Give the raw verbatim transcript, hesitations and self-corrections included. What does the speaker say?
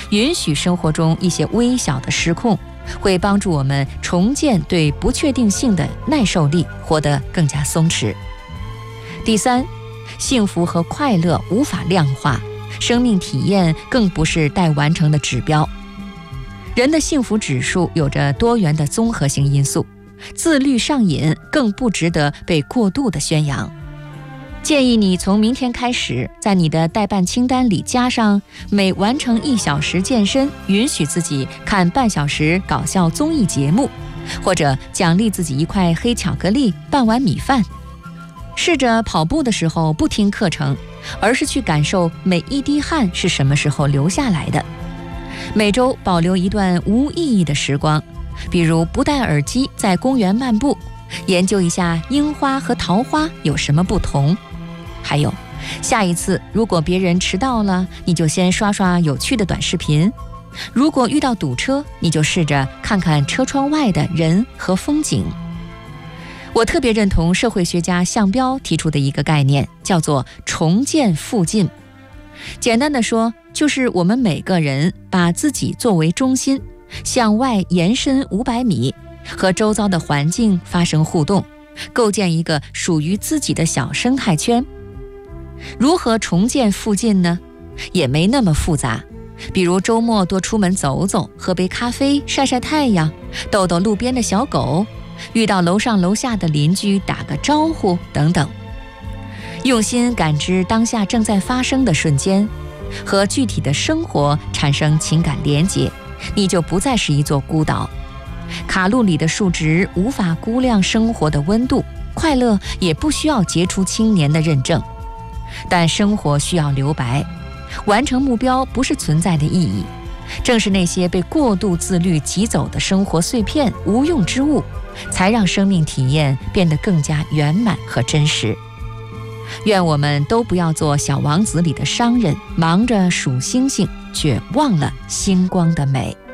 允许生活中一些微小的失控，会帮助我们重建对不确定性的耐受力，活得更加松弛。第三，幸福和快乐无法量化，生命体验更不是待完成的指标。人的幸福指数有着多元的综合性因素，自律上瘾更不值得被过度的宣扬。建议你从明天开始，在你的待办清单里加上每完成一小时健身，允许自己看半小时搞笑综艺节目，或者奖励自己一块黑巧克力、半碗米饭。试着跑步的时候不听课程，而是去感受每一滴汗是什么时候流下来的。每周保留一段无意义的时光，比如不戴耳机在公园漫步，研究一下樱花和桃花有什么不同。还有，下一次如果别人迟到了，你就先刷刷有趣的短视频；如果遇到堵车，你就试着看看车窗外的人和风景。我特别认同社会学家项彪提出的一个概念，叫做重建附近。简单的说，就是我们每个人把自己作为中心，向外延伸五百米，和周遭的环境发生互动，构建一个属于自己的小生态圈。如何重建附近呢？也没那么复杂，比如周末多出门走走，喝杯咖啡，晒晒太阳，逗逗路边的小狗，遇到楼上楼下的邻居打个招呼等等。用心感知当下正在发生的瞬间，和具体的生活产生情感连结，你就不再是一座孤岛。卡路里的数值无法估量生活的温度，快乐也不需要杰出青年的认证。但生活需要留白，完成目标不是存在的意义，正是那些被过度自律挤走的生活碎片、无用之物，才让生命体验变得更加圆满和真实。愿我们都不要做小王子里的商人，忙着数星星，却忘了星光的美。